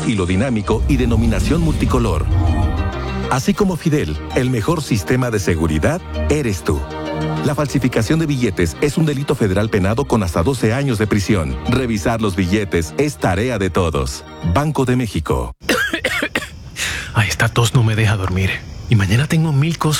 hilo dinámico y denominación multicolor. Así como Fidel, el mejor sistema de seguridad eres tú. La falsificación de billetes es un delito federal penado con hasta 12 años de prisión. Revisar los billetes es tarea de todos. Banco de México. Ay, esta tos no me deja dormir. Y mañana tengo 1000 cosas